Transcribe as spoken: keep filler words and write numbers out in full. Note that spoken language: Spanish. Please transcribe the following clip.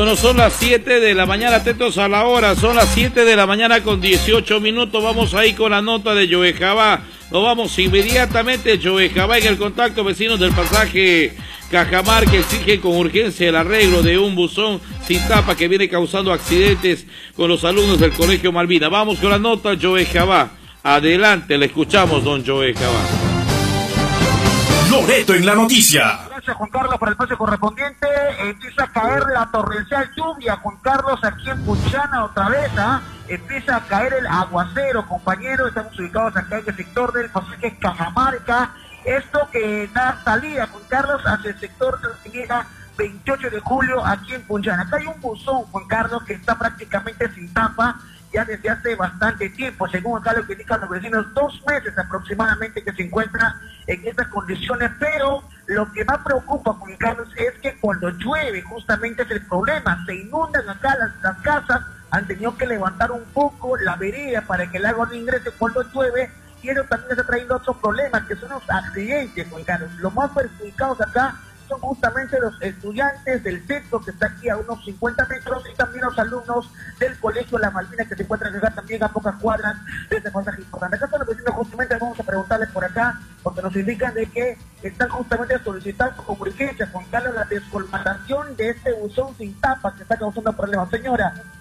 Bueno, son las siete de la mañana, atentos a la hora, son las siete de la mañana con dieciocho minutos, vamos ahí con la nota de Joe Jabá, nos vamos inmediatamente, Joe Jabá en el contacto, vecinos del pasaje Cajamar que exigen con urgencia el arreglo de un buzón sin tapa que viene causando accidentes con los alumnos del Colegio Malvina. Vamos con la nota, Joe Jabá, adelante, le escuchamos, don Joe Jabá. Loreto en la noticia. Gracias, Juan Carlos, por el espacio correspondiente. Empieza a caer la torrencial lluvia, Juan Carlos, aquí en Punchana otra vez, ¿ah? ¿eh? Empieza a caer el aguacero, compañeros. Estamos ubicados acá en el sector del pasaje Cajamarca. Esto que da salida, Juan Carlos, hacia el sector de la veintiocho de julio, aquí en Punchana. Acá hay un buzón, Juan Carlos, que está prácticamente sin tapa ya desde hace bastante tiempo, según acá lo que indican los vecinos, dos meses aproximadamente que se encuentra en estas condiciones, pero lo que más preocupa, Juan Carlos, es que cuando llueve, justamente es el problema, se inundan acá las, las casas, han tenido que levantar un poco la vereda para que el agua no ingrese cuando llueve, y eso también está trayendo otros problemas, que son los accidentes, Juan Carlos. Los más perjudicados acá son justamente los estudiantes del centro que está aquí a unos cincuenta metros y también los alumnos del Colegio La Malvina que se encuentran acá también a pocas cuadras de este pasaje importante. Acá están los vecinos, justamente vamos a preguntarles por acá porque nos indican de que están justamente solicitando con urgencia, Juan Carlos, la descolmatación de este buzón sin tapa que está causando problemas. Señora,